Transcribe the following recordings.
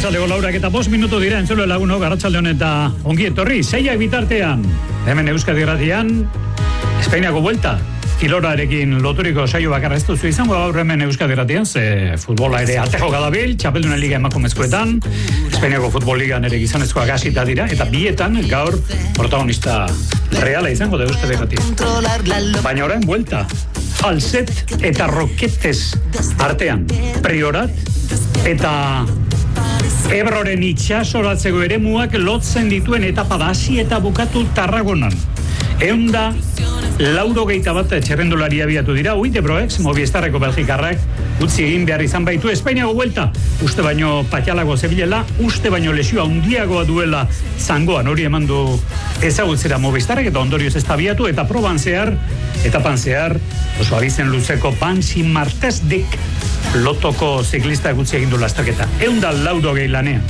Arratsaldeko 4:05 minutu dira entzule lagunok, arratsalde honen eta ongi etorri, 6ak bitartean, hemen Euskadi Irratian, Espainiako buelta, kilorarekin loturiko saio bakarra ez duzu izango gaur hemen Euskadi Irratian, ze futbola ere ateko gadabil, Txapeldunen Liga emakumezkoetan, Espainiako Futbol Ligan ere gizonezkoak hasita dira, eta bietan gaur protagonista reala izango da Euskadi Irratian. Baina orain buelta, Falset eta Roquetes artean, Priorat eta Ebroren itxasoratzeko eremuak lotzen dituen etapa da hasi eta bukatu Tarragonan. 181 txerrendulari abiatu dira, Ebroek, Movistarreko Belgikarrak, utzi egin behar izan baitu Espainiako buelta, uste baino patxalago zebilela, uste baino lesioa handiagoa duela zangoan, hori eman du ezagutzera Movistarrek, eta ondorioz ez tabiatu, eta etapan zehar, oso abizen luzeko Bansi Martesdik, lotoko ziklista gutzi egin du lasterketa. 180 lanean.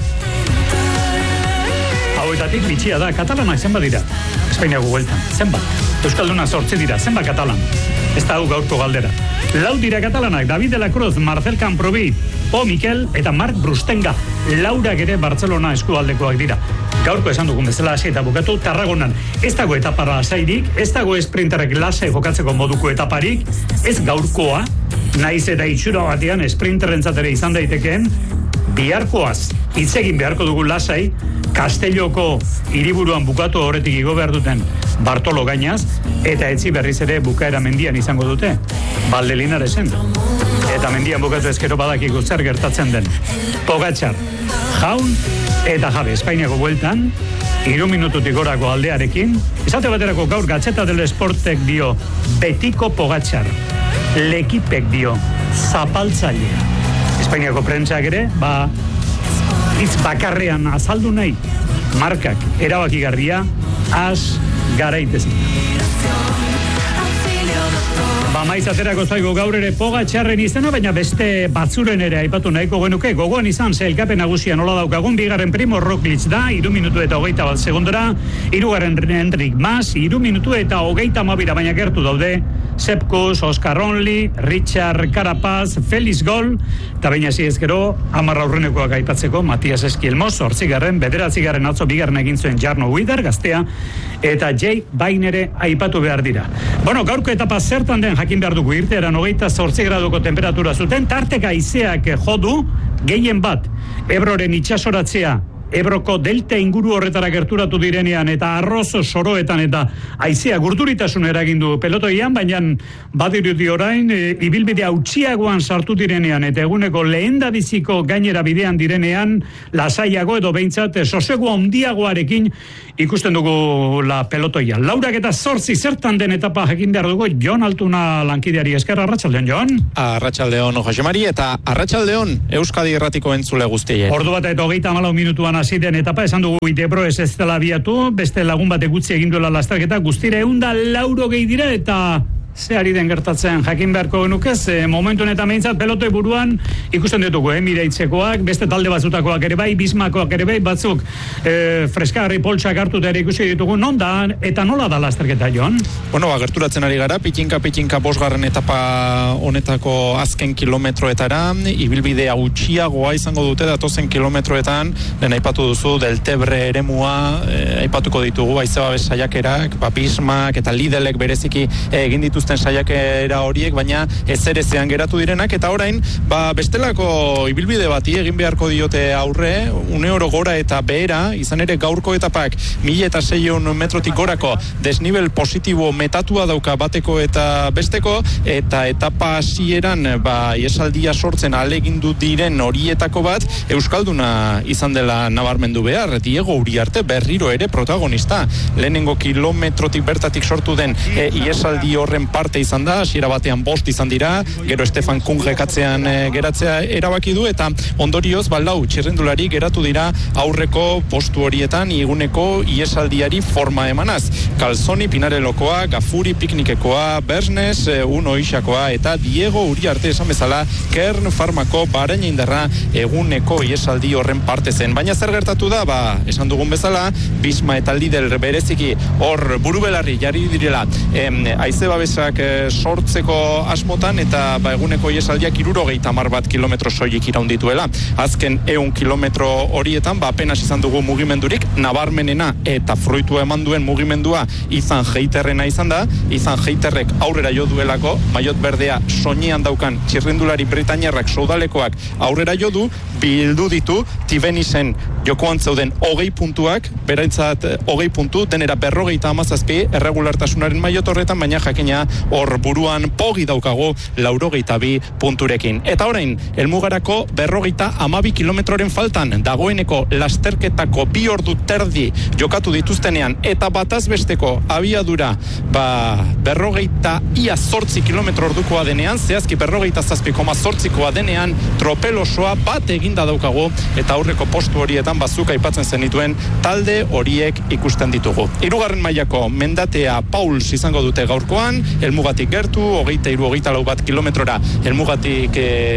Hauetatik bitxia da, katalanak zenbat dira? Espainiako bueltan, zenbat? Euskalduna 8 dira, zenbat katalan? Ez da hau gaurko galdera. 4 dira katalanak, David de la Cruz, Marcel Camproví, Po Miquel eta Marc Brustenga. 4 ere Barcelona eskualdekoak dira. Gaurko esan dugun bezala hasi eta bukatu Tarragonan. Ez dago etapara lasairik, ez dago esprinterrek lasai jokatzeko moduko etaparik, ez gaurkoa, naiz eta itxura batean esprinterrentzat ere izan daitekeen, biharkoaz hitz egin beharko dugu lasai, Castelloko hiriburuan bukatu horretik igo behar duten Bartolo Gainaz, eta etzi berriz ere bukaera mendian izango dute, Valdelinaresen. Eta mendian bukatu ezkero badakiko zer gertatzen den. Pogačar, Jaun eta Jabe, Espainiako bueltan, 3 minututik gorako aldearekin, esate baterako gaur Gatzeta del Esportek dio betiko Pogačar, Lekipek dio zapaltzailea. Espainiako prentsak ere, hitz bakarrean azaldu nahi, markak erabakigarria, az garaitezin. Maiz aterako zaigo gaur ere Pogačarren izena, baina beste batzuren ere aipatu nahiko genuke. Gogoan izan, sailkapen nagusia nola daukagun, bigarren Primo Roglic da, 3 minutu eta 21 segundora, 3. Enric Mas, 3 minutu eta 32, baina gertu daude, Sepkus, Oscar Onli, Richard Carapaz, Felix Gol, eta baina ezkero, 10 aurrenekoak aipatzeko, Matias Esquilmos, 8. 9. atzo bigarren egin zuen Jarno Uidar, gaztea, eta Jay Bainere aipatu behar dira. Bueno, gaurko etapa zertan den jakin behar dugu, irteeran 28 graduko temperatura zuten, tarteka haizeak jodu, gehien bat, Ebroren itxasoratzea, Ebroko delta inguru horretara gerturatu direnean eta arrozo soroetan eta haizea gurduritasun eragindu pelotoian, baina badirudi orain ibilbide hautsiagoan sartu direnean eta eguneko lehendabiziko gainera bidean direnean lasaiago edo behintzat sosego handiagoarekin ikusten dugu la pelotoia. 4:08 zertan den etapa jakin behar dugu, Jon Altuna lankideari esker. Arratsaldeon, Jon. Arratsaldeon, Jose Mari, eta arratsaldeon Euskadi Irratiko entzule guztiei. Ordu bat eta 34 minutuan hasi den etapa, esan dugu Ebro ez dela abiatu, beste lagun batek gutxi egin duela lasterketa, guztira 180 dira eta ze ari den gertatzen jakin beharko genukez, momentu honetan behintzat pelotoi buruan ikusten ditugu, Emireitzekoak, beste talde batzutakoak ere bai, Bismakoak ere bai, batzuk freskagarri poltsak hartuta ere ikusi ditugu, non da eta nola da lasterketa, Jon? Bueno, gerturatzen ari gara, pitinka 5. etapa honetako azken kilometroetara, ibilbide hautsiagoa izango dute datozen kilometroetan, lehen aipatu duzu, Deltebre eremua, aipatuko ditugu, haizebabes saiakerak, Bismak eta Lidelek bereziki egin dituzten saiakera horiek, baina ezerezean geratu direnak, eta orain, bestelako ibilbide bati egin beharko diote aurre, uneoro gora eta behera, izan ere gaurko etapak 1600 metrotik gorako desnibel positibo metatua dauka bateko eta besteko, eta etapa hasieran iesaldia sortzen ahalegindu diren horietako bat, Euskalduna izan dela nabarmendu behar, Diego Uriarte berriro ere protagonista, lehenengo kilometrotik bertatik sortu den iesaldi horren parte izan da, hasiera batean 5 izan dira, gero Stefan Kunge katzean geratzea erabaki du, eta ondorioz 4 txirrendulari geratu dira aurreko postu horietan eguneko iesaldiari forma emanaz. Calzoni Pinarelokoa, Gafuri Piknikekoa, Bernes Uno Ixakoa eta Diego Uriarte esan bezala Kern Farmako Baraina Indarra eguneko iesaldi horren parte zen. Baina zer gertatu da, esan dugun bezala, Bisma eta Lidl bereziki hor burubelarri jarri direla haizebabes ihesak sortzeko asmotan, eta eguneko ihesaldiak 70 kilometro soilik iraundituela. Azken 100 kilometro horietan, apenas izan dugu mugimendurik, nabarmenena eta fruitua eman duen mugimendua Ethan Hayterrena izan da. Ethan Hayterrek aurrera jo duelako, maiot berdea soinean daukan txirrindulari britainiarrak soudalekoak aurrera jo du, bildu ditu Tivenisen jokoan zeuden 20 puntuak, beraitzat 20 puntu, denera 57 erregulartasunaren maiot horretan, baina jakina hor buruan pogi daukago 82 punturekin. Eta orain, helmugarako 52 kilometroren faltan, dagoeneko lasterketako 2 ordu terdi jokatu dituztenean, eta bataz besteko abiadura 48 kilometro ordukoa denean, zehazki 47,8koa denean, tropel osoa bat eginda daukago, eta aurreko postu horietan bazuk aipatzen zenituen talde horiek ikusten ditugu. 3. mailako mendatea Pauls izango dute gaurkoan, helmugatik gertu, 23-24 kilometrora helmugatik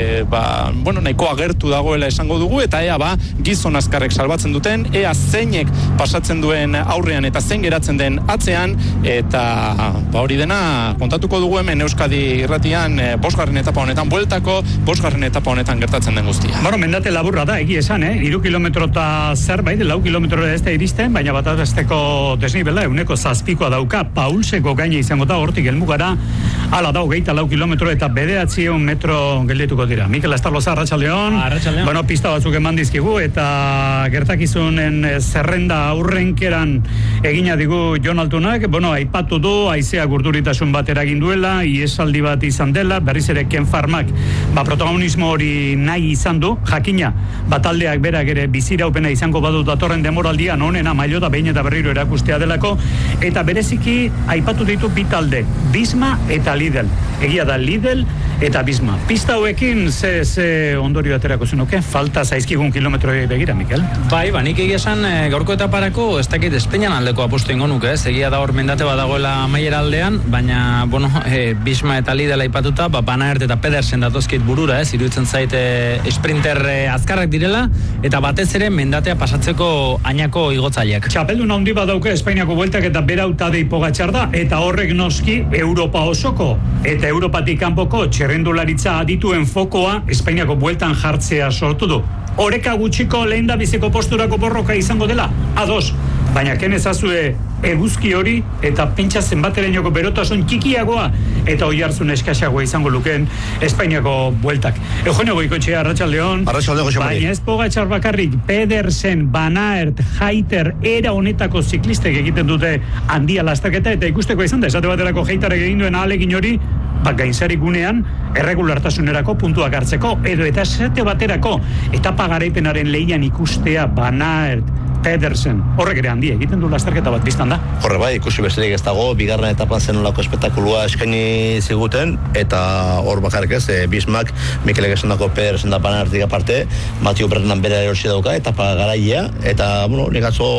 nahikoa gertu dagoela esango dugu, eta ea gizon azkarrek salbatzen duten, ea zeinek pasatzen duen aurrean eta zein geratzen den atzean, eta hori dena kontatuko dugu hemen Euskadi irratian 5. etapa honetan bueltako, 5. etapa honetan gertatzen den guztia. Mendate laburra da, egi esan, 3 kilometro eta zerbait, 4 kilometro ez da iristen, baina bat azteko desnibela, 107koa dauka, Paulseko gaina izango da, hortik helmugara, ala da, 24 kilometro eta 900 metro gelituko dira. Mikel Estarloza, Arratsaldeon. Bueno, pista batzuk eman dizkigu, eta gertakizunen zerrenda aurrenkeran egina digu Jon Altunak, aipatu du, haizea gurduritasun bat eragin duela, iesaldi bat izan dela, berriz ere Ken Farmak, protagonismo hori nahi izan du, jakina, taldeak berak ere biziraupena izango badu datorren demoraldian onena mailota behin eta berriro erakustea delako, eta bereziki aipatu ditu bi talde, Bisma eta Lidl. Egia da Lidl eta Bisma. Pista hauekin ze ondorio aterako zenuke? Falta zaizkigun kilometroi begira, Mikel? Nik egia esan gaurko etaparako ez dakit Espeinan aldeko apustu ingo nuke, egia da hor mendate badagoela amaiera aldean, baina, Bisma eta Lidl aipatuta, Van Aert eta Pedersen datozkit burura, iruditzen zaite sprinter azkarrak direla, eta batez ere mendatea pasatzeko ainako igotzaileak. Txapeldun handi badauke Espainiako bueltak eta berau Tadej Pogačar da, eta horrek noski Europa osoko, eta Europatik kanpoko txirrindularitza adituen fokoa Espainiako bueltan jartzea sortu du. Oreka gutxiko lehen da biziko posturako borroka izango dela, ados, baina kenezazue eguzki hori eta pentsa zenbaterainoko berotasun txikiagoa eta oihartzun eskasagoa izango lukeen Espainiako bueltak. Eugenio Goikoetxea, Arratsaldeon. Baina ez Pogačar bakarrik, Pedersen, Van Aert, Hayter, era honetako ziklistek egiten dute handia lasterketa, eta ikusteko izan da, esate baterako Hayterrek egin duen ahalegin hori, gainzari gunean erregulartasunerako puntuak hartzeko, edo eta esate baterako etapa garaipenaren lehian ikustea Van Aert, Pedersen, horrek ere handia egiten du lasterketa bat biztan da. Horre ikusi besterik ez dago, 2. etapan zenolako espetakulua eskaini ziguten, eta hor bakarrik ez, Bismak, Mikelek esandako Pedersen da Van Aertik aparte, Mathieu Brennan bere erosi dauka, etapa garaia, eta, nik atzo